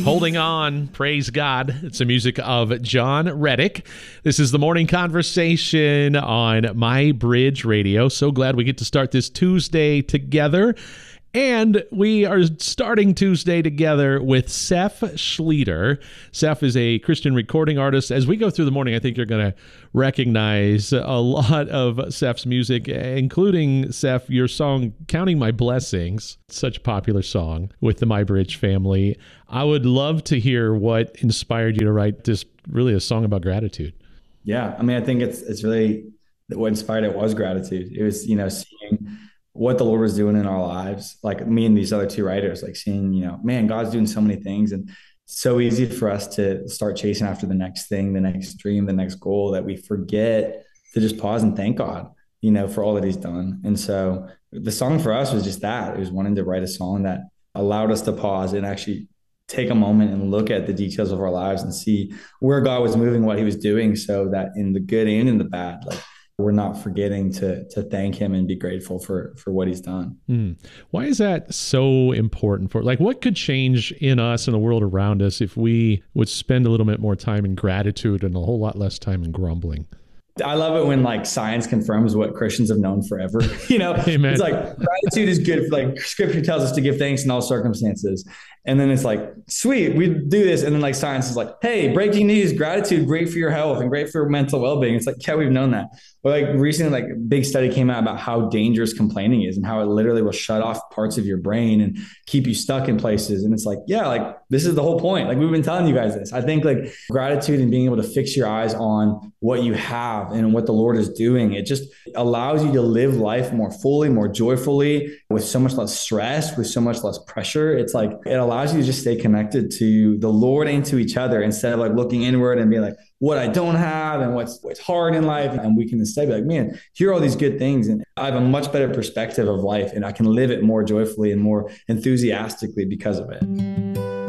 Holding On, praise God. It's the music of John Reddick. This is the morning conversation on My Bridge Radio. So glad we get to start this Tuesday together. And we are starting Tuesday together with Seph Schlueter. Seph is a Christian recording artist. As we go through the morning, I think you're going to recognize a lot of Seph's music, including, Seph, your song, Counting My Blessings, such a popular song with the My Bridge family. I would love to hear what inspired you to write this, really a song about gratitude. Yeah, I mean, I think it's really what inspired it was gratitude. It was, seeing what the Lord was doing in our lives, like me and these other two writers, like seeing, man, God's doing so many things, and it's so easy for us to start chasing after the next thing, the next dream, the next goal, that we forget to just pause and thank God, for all that he's done. And so the song for us was just that. It was wanting to write a song that allowed us to pause and actually take a moment and look at the details of our lives and see where God was moving, what he was doing, so that in the good and in the bad, like, we're not forgetting to thank him and be grateful for what he's done. Why is that so important what could change in us and the world around us if we would spend a little bit more time in gratitude and a whole lot less time in grumbling? I love it when science confirms what Christians have known forever. Amen. It's like gratitude is good. Scripture tells us to give thanks in all circumstances. And then it's like, sweet, we do this. And then science is like, hey, breaking news, gratitude, great for your health and great for your mental well-being. It's like, yeah, we've known that. But recently, a big study came out about how dangerous complaining is and how it literally will shut off parts of your brain and keep you stuck in places. And it's like, yeah, this is the whole point. We've been telling you guys this. I think gratitude and being able to fix your eyes on what you have and what the Lord is doing, it just allows you to live life more fully, more joyfully, with so much less stress, with so much less pressure. It's it allows you to just stay connected to the Lord and to each other, instead of looking inward and being what I don't have and what's hard in life. And we can instead be man, here are all these good things. And I have a much better perspective of life, and I can live it more joyfully and more enthusiastically because of it.